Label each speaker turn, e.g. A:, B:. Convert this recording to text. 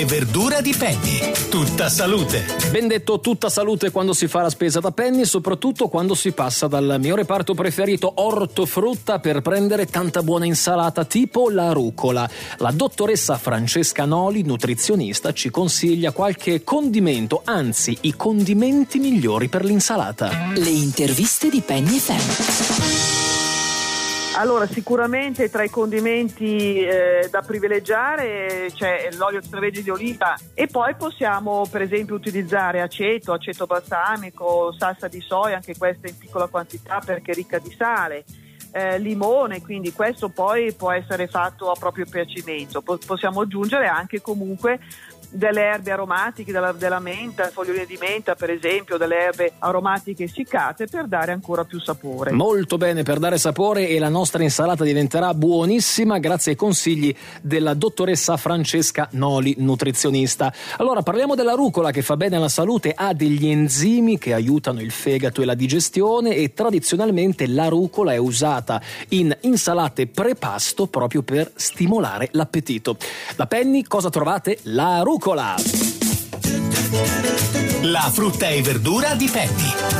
A: Verdura di Penny, tutta salute.
B: Ben detto, tutta salute quando si fa la spesa da Penny e soprattutto quando si passa dal mio reparto preferito ortofrutta per prendere tanta buona insalata tipo la rucola. La dottoressa Francesca Noli, nutrizionista, ci consiglia qualche condimento, anzi i condimenti migliori per l'insalata.
C: Le interviste di Penny FM.
D: Allora, sicuramente tra i condimenti da privilegiare c'è l'olio extravergine di oliva e poi possiamo per esempio utilizzare aceto balsamico, salsa di soia, anche questa in piccola quantità perché è ricca di sale, limone, quindi questo poi può essere fatto a proprio piacimento. Possiamo aggiungere anche comunque delle erbe aromatiche, della menta, foglioline di menta per esempio, delle erbe aromatiche essiccate per dare ancora più sapore.
B: Molto bene, per dare sapore, e la nostra insalata diventerà buonissima grazie ai consigli della dottoressa Francesca Noli, nutrizionista. Allora parliamo della rucola, che fa bene alla salute, ha degli enzimi che aiutano il fegato e la digestione e tradizionalmente la rucola è usata in insalate prepasto proprio per stimolare l'appetito. Da Penny cosa trovate? La rucola.
A: La frutta e verdura di Penny.